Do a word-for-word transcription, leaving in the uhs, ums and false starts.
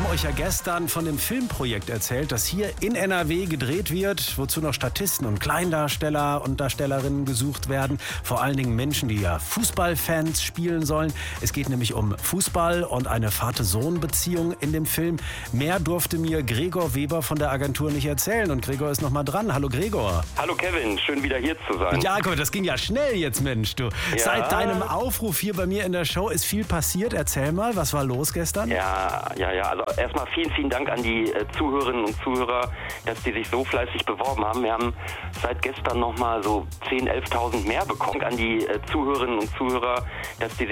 euch ja gestern von dem Filmprojekt erzählt, das hier in N R W gedreht wird, wozu noch Statisten und Kleindarsteller und Darstellerinnen gesucht werden. Vor allen Dingen Menschen, die ja Fußballfans spielen sollen. Es geht nämlich um Fußball und eine Vater-Sohn-Beziehung in dem Film. Mehr durfte mir Gregor Weber von der Agentur nicht erzählen. Und Gregor ist noch mal dran. Hallo Gregor. Hallo Kevin, schön wieder hier zu sein. Ja, guck, das ging ja schnell jetzt, Mensch, du. Ja. Seit deinem Aufruf hier bei mir in der Show ist viel passiert. Erzähl mal, was war los gestern? Ja, ja, ja. Also erstmal vielen, vielen Dank an die äh, Zuhörerinnen und Zuhörer, dass die sich so fleißig beworben haben. Wir haben seit gestern nochmal so zehntausend, elftausend mehr bekommen. An die äh, Zuhörerinnen und Zuhörer, dass die